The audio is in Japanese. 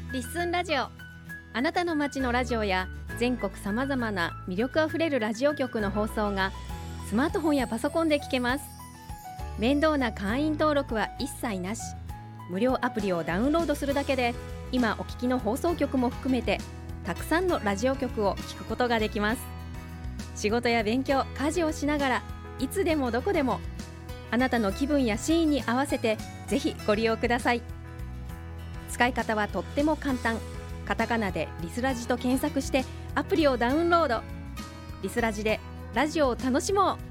リッスンラジオ、あなたの街のラジオや全国さまざまな魅力あふれるラジオ局の放送がスマートフォンやパソコンで聞けます。面倒な会員登録は一切なし。無料アプリをダウンロードするだけで今お聞きの放送局も含めてたくさんのラジオ局を聞くことができます。仕事や勉強、家事をしながらいつでもどこでもあなたの気分やシーンに合わせてぜひご利用ください。使い方はとっても簡単。カタカナでリスラジと検索してアプリをダウンロード。リスラジでラジオを楽しもう。